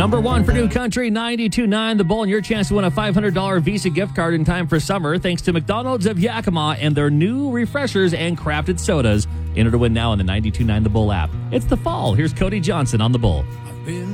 Number one for New Country, 92.9 The Bull, and your chance to win a $500 Visa gift card in time for summer thanks to McDonald's of Yakima and their new refreshers and crafted sodas. Enter to win now on the 92.9 The Bull app. It's the fall. Here's Cody Johnson on The Bull. I've been